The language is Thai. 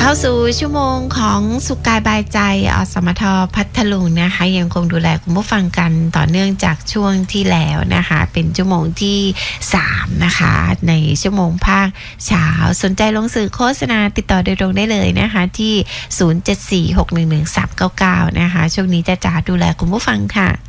เข้าสู่ชั่วโมงของสุขกายบายใจอสมทพัทลุงนะคะยังคงดูแลคุณผู้ฟังกันต่อเนื่องจากช่วงที่แล้วนะคะเป็นชั่วโมงที่3นะคะในชั่วโมงภาคเช้าสนใจลงสื่อโฆษณาติดต่อโดยตรงได้เลยนะคะที่ 0746111399 นะคะช่วงนี้จะดูแลคุณผู้ฟังค่ะ